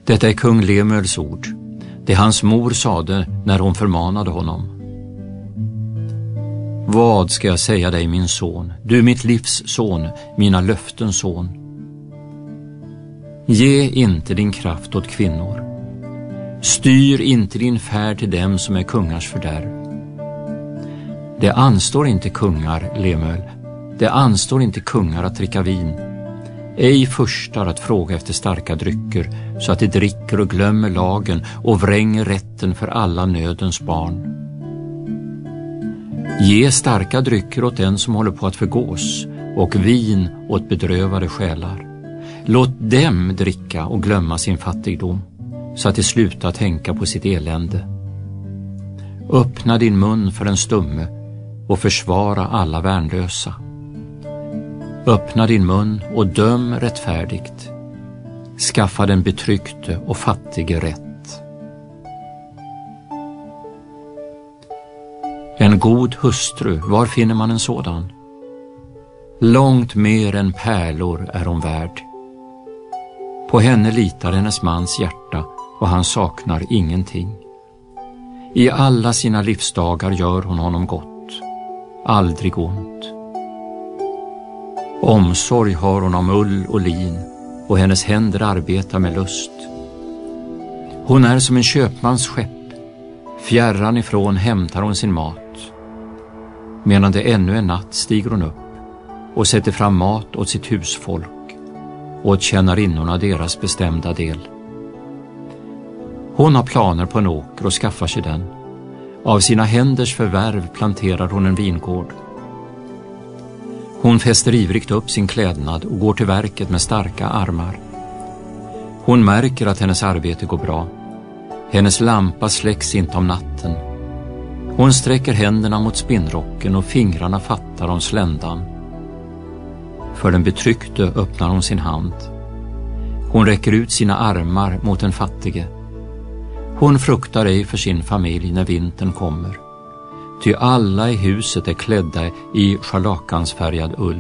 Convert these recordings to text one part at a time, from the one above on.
Detta är kung Lemuels ord, det hans mor sade när hon förmanade honom. Vad ska jag säga dig, min son, du mitt livs son, mina löftens son? Ge inte din kraft åt kvinnor. Styr inte din färd till dem som är kungars fördärv. Det anstår inte kungar, Lemuel. Det anstår inte kungar att dricka vin. Ej förstar att fråga efter starka drycker, så att de dricker och glömmer lagen och vränger rätten för alla nödens barn. Ge starka drycker åt den som håller på att förgås och vin åt bedrövade själar. Låt dem dricka och glömma sin fattigdom, så att de slutar tänka på sitt elände. Öppna din mun för en stumme och försvara alla värnlösa. Öppna din mun och döm rättfärdigt. Skaffa den betryckte och fattige rätt. En god hustru, var finner man en sådan? Långt mer än pärlor är hon värd. På henne litar hennes mans hjärta och han saknar ingenting. I alla sina livsdagar gör hon honom gott, aldrig ont. Omsorg har hon om ull och lin och hennes händer arbetar med lust. Hon är som en köpmans skepp, fjärran ifrån hämtar hon sin mat. Medan det ännu är natt stiger hon upp och sätter fram mat åt sitt husfolk och åt tjänarinnorna deras bestämda del. Hon har planer på en åker och skaffar sig den. Av sina händers förvärv planterar hon en vingård. Hon fäster ivrigt upp sin klädnad och går till verket med starka armar. Hon märker att hennes arbete går bra. Hennes lampa släcks inte om natten. Hon sträcker händerna mot spinnrocken och fingrarna fattar om sländan. För den betryckte öppnar hon sin hand. Hon räcker ut sina armar mot den fattige. Hon fruktar ej för sin familj när vintern kommer. Ty alla i huset är klädda i scharlakansfärgad ull.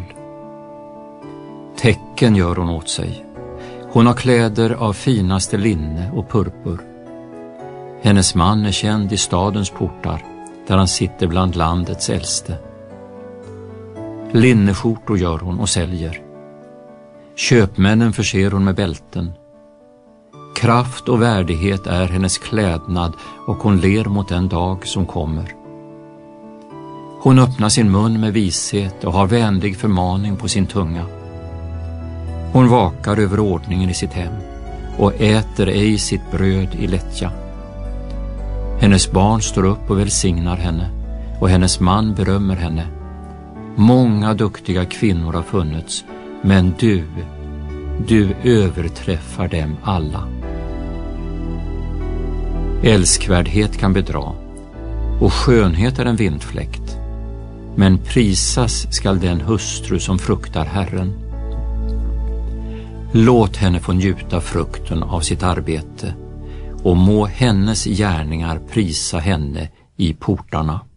Tecken gör hon åt sig. Hon har kläder av finaste linne och purpur. Hennes man är känd i stadens portar, där han sitter bland landets äldste. Linneskjortor gör hon och säljer. Köpmännen förser hon med bälten. Kraft och värdighet är hennes klädnad och hon ler mot den dag som kommer. Hon öppnar sin mun med vishet och har vänlig förmaning på sin tunga. Hon vakar över ordningen i sitt hem och äter ej sitt bröd i lättja. Hennes barn står upp och välsignar henne och hennes man berömmer henne. Många duktiga kvinnor har funnits, men du överträffar dem alla. Älskvärdhet kan bedra och skönhet är en vindfläkt, men prisas skall den hustru som fruktar Herren. Låt henne få njuta frukten av sitt arbete och må hennes gärningar prisa henne i portarna.